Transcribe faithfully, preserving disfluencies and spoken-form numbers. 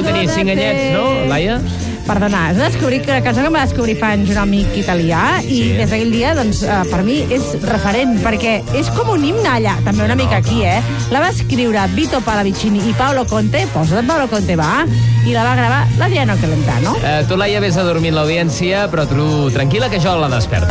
deu tenir cinc anyets, no, Laia? Perdona, és una descobrir que la cançó que em va descobrir fa anys un amic italià i Sí. des d'aquell dia, doncs, eh, per mi és referent, perquè és com un himne allà, també una mica aquí, eh? La va escriure Vito Pallavicini i Paolo Conte, posa't Paolo Conte, va, i la va gravar l'Adriano Celentano. Eh, tu, Laia, vés a dormir en l'audiència, però tu tranquil·la que jo la desperto.